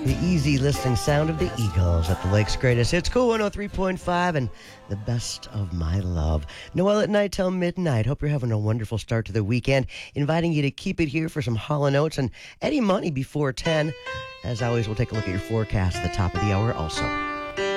The easy listening sound of the Eagles at the Lake's Greatest. It's Cool 103.5 and the best of my love. Noel at night till midnight. Hope you're having a wonderful start to the weekend. Inviting you to keep it here for some Hall & Oates and Eddie Money before 10. As always, we'll take a look at your forecast at the top of the hour also.